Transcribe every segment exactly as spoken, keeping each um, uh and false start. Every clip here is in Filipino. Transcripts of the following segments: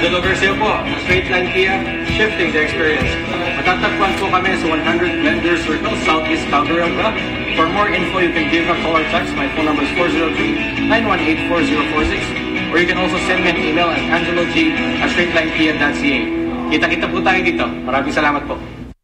Angelo Garcia po, Straight Line Kia, shifting the experience. Matatagpuan po kami sa one hundred Blender Circle, Southeast Calgary, Alberta. For more info, you can give a call or text. My phone number is four zero three, nine one eight, four zero four six. Or you can also send me an email at angelog at straightlinekia dot c a. Kita-kita po tayo dito. Maraming salamat po.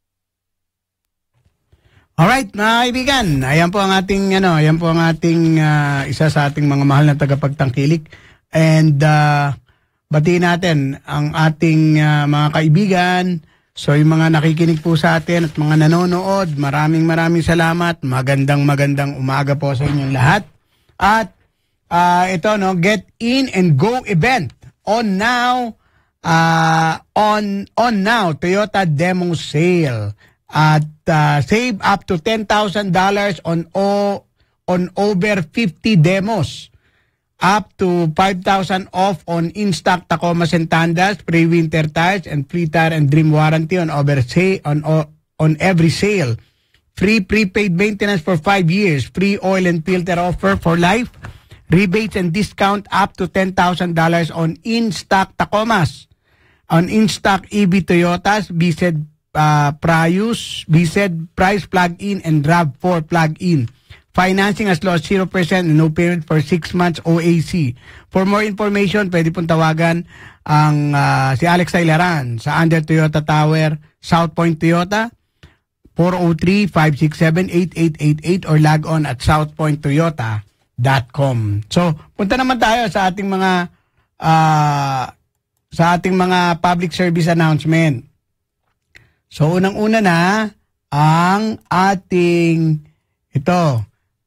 Alright, mga kaibigan, ayan po ang ating, ano, ayan po ang ating uh, isa sa ating mga mahal na tagapagtangkilik. And uh, batiin natin ang ating uh, mga kaibigan. So yung mga nakikinig po sa atin at mga nanonood, maraming maraming salamat. Magandang magandang umaga po sa inyong lahat. At uh, ito, no, Get In and Go event on now, uh, on, on now, Toyota Demo Sale. At uh, save up to ten thousand dollars on o, on over fifty demos. Up to five thousand off on in-stock Tacomas and Tandas, free winter tires, and free tire and dream warranty on over say on on every sale. Free prepaid maintenance for five years, free oil and filter offer for life, rebates and discount up to ten thousand dollars on in-stock Tacomas, on in-stock E V Toyotas, B Z uh, Prius, B Z Price plug-in, and RAV four plug-in. Financing as low as zero percent and no payment for six months O A C. For more information, pwede pong tawagan ang uh, si Alex Tailaran sa Under Toyota Tower, South Point Toyota, four oh three, five six seven, eight eight eight eight or log on at south point toyota dot com. So, punta naman tayo sa ating mga uh, sa ating mga public service announcement. So, unang-una na ang ating ito.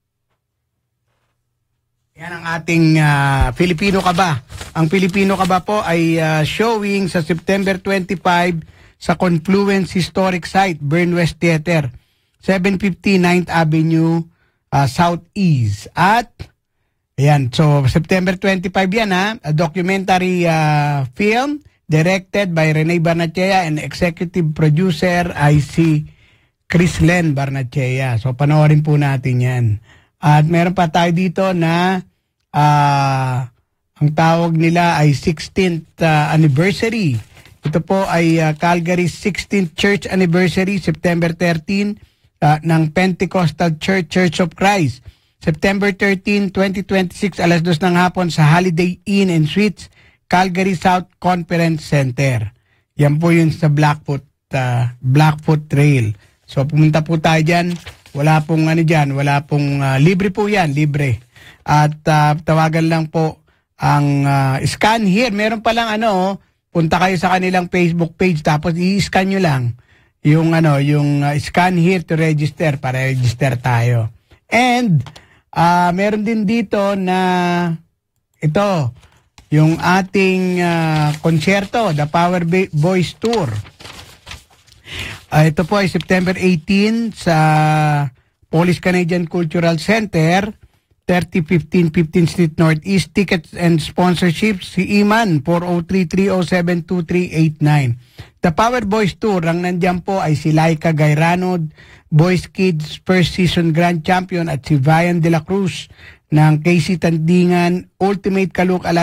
Yan ang ating uh, Filipino Ka Ba? Ang Filipino Ka Ba po ay uh, showing sa September twenty-fifth sa Confluence Historic Site, Burnwest Theater, seven fifty ninth Avenue, uh, Southeast. At, ayan, so September twenty-fifth yan ha, a documentary uh, film directed by Rene Barnechea and executive producer ay si Chris Len Barnechea. So panoorin po natin yan. At meron pa tayo dito na uh, ang tawag nila ay sixteenth uh, anniversary. Ito po ay uh, Calgary sixteenth Church Anniversary, September thirteenth uh, ng Pentecostal Church, Church of Christ. September thirteenth, twenty twenty-six, alas dos ng hapon sa Holiday Inn and Suites, Calgary South Conference Center. Yan po yun sa Blackfoot, uh, Blackfoot Trail. So pumunta po tayo dyan. Wala pong ano dyan, wala pong uh, libre po yan, libre. At uh, tawagan lang po ang uh, scan here. Meron pa lang ano, punta kayo sa kanilang Facebook page tapos i-scan nyo lang yung ano, yung uh, scan here to register para register tayo. And uh, meron din dito na ito, yung ating uh, konsyerto, The Power Boys Tour. Uh, ito po ay September eighteenth sa Polish Canadian Cultural Center, thirty fifteen fifteenth Street Northeast. Tickets and sponsorships, si Iman, four oh three, three oh seven, two three eight nine. The Power Boys Tour, ang nandyan po ay si Laika Gayranod, Boys Kids First Season Grand Champion, at si Vian de la Cruz ng K C Tandingan Ultimate Kalooc Alliance